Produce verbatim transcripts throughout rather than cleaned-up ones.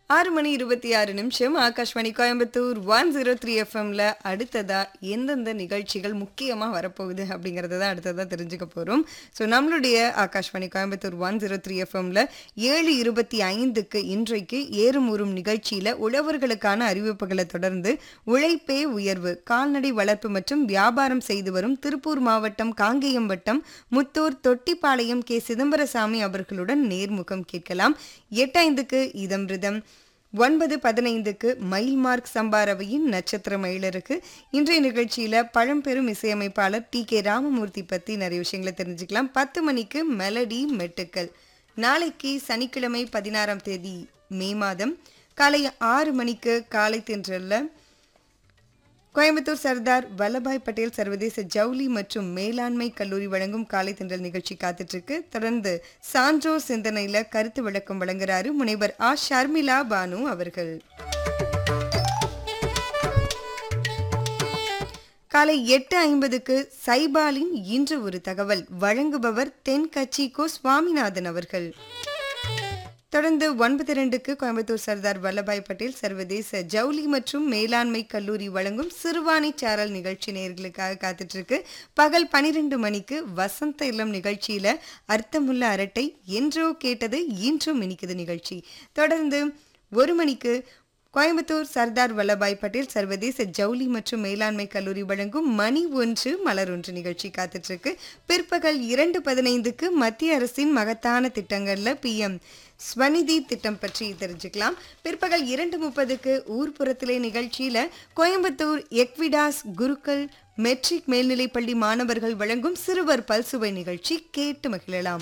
ஆறு மணி இருபத்தி ஆறு நிமிஷம் Akashvani Coimbatore one zero three எஃப்எம்ல அடுத்ததா எந்தெந்த நிகழ்ச்சிகள் முக்கியமாக வரப்போகுது அப்படிங்கிறத தான் அடுத்ததாக தெரிஞ்சுக்க போகிறோம். ஸோ நம்மளுடைய Akashvani Coimbatore one zero three எஃப்எம்ல ஏழு இருபத்தி ஐந்துக்கு இன்றைக்கு ஏறும் ஊறும் நிகழ்ச்சியில் உழவர்களுக்கான அறிவிப்புகளை தொடர்ந்து உழைப்பே உயர்வு கால்நடை வளர்ப்பு மற்றும் வியாபாரம் செய்து வரும் திருப்பூர் மாவட்டம் காங்கேயம் வட்டம் முத்தூர் தொட்டிப்பாளையம் கே சிதம்பரசாமி அவர்களுடன் நேர்முகம் கேட்கலாம். எட்டு ஐந்துக்கு இதம்ரிதம், ஒன்பது பதினைந்துக்கு மயில் மார்க் சம்பாரவையின் நட்சத்திர மயிலருக்கு. இன்றைய நிகழ்ச்சியில பழம்பெரும் இசையமைப்பாளர் டி கே ராமமூர்த்தி பத்தி நிறைய விஷயங்களை தெரிஞ்சுக்கலாம். பத்து மணிக்கு மெலடி மெட்டுக்கள். நாளைக்கு சனிக்கிழமை பதினாறாம் தேதி மே மாதம் காலை ஆறு மணிக்கு காலை தென்றல்ல கோயம்புத்தூர் சர்தார் வல்லபாய் பட்டேல் சர்வதேச ஜவுளி மற்றும் மேலாண்மை கல்லூரி வழங்கும் காலை தென்றல் நிகழ்ச்சி காத்துட்டு இருக்கு. தொடர்ந்து சான்றோ சிந்தனையில கருத்து விளக்கம் வழங்குறாரு முனைவர் ஆ ஷர்மிளா பானு அவர்கள். காலை எட்டு ஐம்பதுக்கு சைபாலின் இன்று ஒரு தகவல் வழங்குபவர் தென்கட்சி கோ சுவாமிநாதன் அவர்கள். தொடர்ந்து ஒன்பது இரண்டுக்கு கோயம்புத்தூர் சர்தார் வல்லபாய் பட்டேல் சர்வதேச ஜவுளி மற்றும் மேலாண்மை கல்லூரி வழங்கும் சிறுவாணி சாரல் நிகழ்ச்சி நேயர்களுக்காக காத்துட்டு இருக்கு. பகல் பனிரெண்டு மணிக்கு வசந்த இளம் நிகழ்ச்சியில அர்த்தமுள்ள அரட்டை என்றோ கேட்டது இன்றும் இனிக்குது நிகழ்ச்சி. தொடர்ந்து ஒரு மணிக்கு கோயம்புத்தூர் சர்தார் வல்லபாய் பட்டேல் சர்வதேச ஜவுளி மற்றும் மேலாண்மை கல்லூரி வழங்கும் மணி ஒன்று மலர் ஒன்று நிகழ்ச்சி காத்துட்டு இருக்கு. பிற்பகல் இரண்டு பதினைந்துக்கு மத்திய அரசின் மகத்தான திட்டங்கள்ல பி எம் ஸ்வநிதி திட்டம் பற்றி தெரிஞ்சுக்கலாம். பிற்பகல் இரண்டு முப்பதுக்கு ஊர்ப்புறத்திலே நிகழ்ச்சியில கோயம்புத்தூர் எக்விடாஸ் குருக்கள் மெட்ரிக் மேல்நிலைப்பள்ளி மாணவர்கள் வழங்கும் சிறுவர் பல்சுவை நிகழ்ச்சி கேட்டு மகிழலாம்.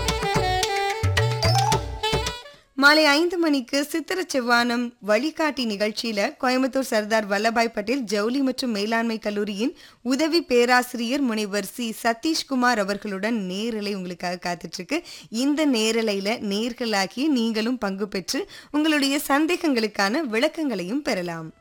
மாலை ஐந்து மணிக்கு சித்திர செவ்வானம் வழிகாட்டி நிகழ்ச்சியில கோயம்புத்தூர் சர்தார் வல்லபாய் பட்டேல் ஜவுளி மற்றும் மேலாண்மை கல்லூரியின் உதவி பேராசிரியர் முனைவர் சி சதீஷ்குமார் அவர்களுடன் நேரலை உங்களுக்காக காத்துட்டு இருக்கு. இந்த நேரலையில நேர்களாகி நீங்களும் பங்கு பெற்று உங்களுடைய சந்தேகங்களுக்கான விளக்கங்களையும் பெறலாம்.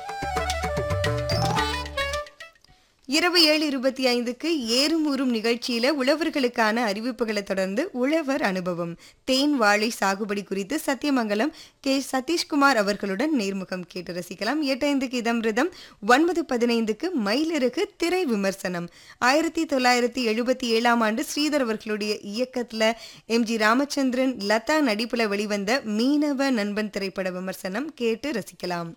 இரவு ஏழு இருபத்தி ஐந்துக்கு ஏறும் ஊறும் நிகழ்ச்சியில உழவர்களுக்கான அறிவிப்புகளை தொடர்ந்து உழவர் அனுபவம் தேன் வாழை சாகுபடி குறித்து சத்தியமங்கலம் கே சதீஷ்குமார் அவர்களுடன் நேர்முகம் கேட்டு ரசிக்கலாம். எட்டு ஐந்துக்கு இதம்ரிதம், ஒன்பது பதினைந்துக்கு மயிலிறகு திரை விமர்சனம். ஆயிரத்தி தொள்ளாயிரத்தி எழுபத்தி ஏழாம் ஆண்டு ஸ்ரீதர் அவர்களுடைய இயக்கத்துல எம் ஜி ராமச்சந்திரன் லதா நடிப்புல வெளிவந்த மீனவ நண்பன் திரைப்பட விமர்சனம் கேட்டு ரசிக்கலாம்.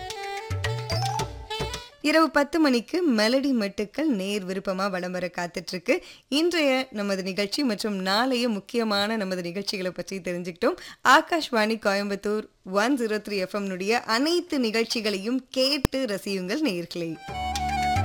இரவு பத்து மணிக்கு மெலடி மெட்டுக்கள் நேர் விருப்பமா வலம் வர காத்துட்டு இருக்கு. இன்றைய நமது நிகழ்ச்சி மற்றும் நாளைய முக்கியமான நமது நிகழ்ச்சிகளை பற்றி தெரிஞ்சுக்கிட்டோம். Akashvani Coimbatore one zero three FM னுடைய அனைத்து நிகழ்ச்சிகளையும் கேட்டு ரசியுங்கள் நேயர்களே.